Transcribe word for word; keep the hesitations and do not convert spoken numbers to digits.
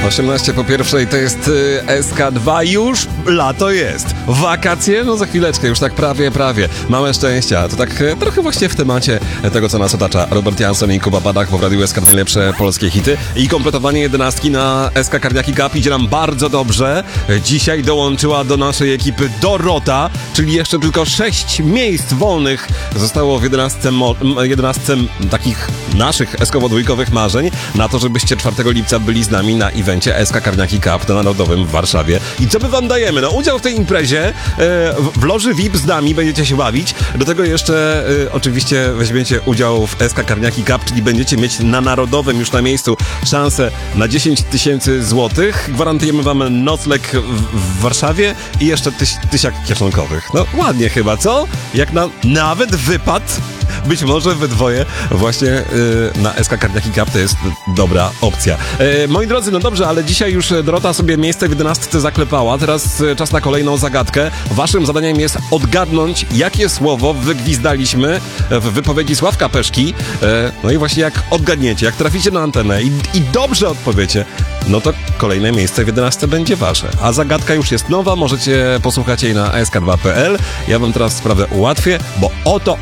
osiemnaście po pierwszej to jest y, S K dwa, już lato jest. Wakacje? No za chwileczkę, już tak prawie, prawie. Małe szczęścia. To tak y, trochę właśnie w temacie tego, co nas otacza. Robert Jansson i Kuba Badach, bo w Radiu S K najlepsze polskie hity. I kompletowanie jedenastki na S K Carniaki Cup idzie nam bardzo dobrze. Dzisiaj dołączyła do naszej ekipy Dorota, czyli jeszcze tylko sześć miejsc wolnych zostało w jedenastce, mo- jedenastce takich naszych eskowo-dwójkowych marzeń na to, żebyście czwartego lipca byli z nami na evencie S K Carniaki Cup na Narodowym w Warszawie. I co my wam dajemy? No udział w tej imprezie, e, w, w loży V I P z nami będziecie się bawić. Do tego jeszcze e, oczywiście weźmiecie udział w S K Carniaki Cup, czyli będziecie mieć na Narodowym już na miejscu szansę na dziesięć tysięcy złotych. Gwarantujemy wam nocleg w, w Warszawie i jeszcze tyś, tysiak kieszonkowych. No ładnie chyba, co? Jak na nawet wypad, być może we dwoje właśnie yy, na S K Carniaki Cup to jest dobra opcja. Yy, moi drodzy, no dobrze, ale dzisiaj już Dorota sobie miejsce w jedenastce zaklepała. Teraz yy, czas na kolejną zagadkę. Waszym zadaniem jest odgadnąć, jakie słowo wygwizdaliśmy w wypowiedzi Sławka Peszki. Yy, no i właśnie jak odgadniecie, jak traficie na antenę i, i dobrze odpowiecie, no to kolejne miejsce w jedenastce będzie wasze. A zagadka już jest nowa, możecie posłuchać jej na S K dwa kropka p l. Ja wam teraz sprawę ułatwię, bo oto